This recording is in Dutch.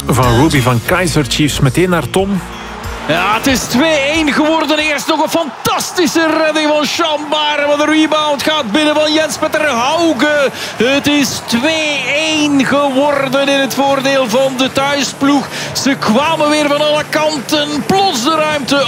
van Ruby van Kaizer Chiefs. Meteen naar Tom. Ja, het is 2-1 geworden. Eerst nog een fantastische redding van Chambare. Maar de rebound gaat binnen van Jens-Petter Hauge. Het is 2-1 geworden in het voordeel van de thuisploeg. Ze kwamen weer van alle kanten. Plots de ruimte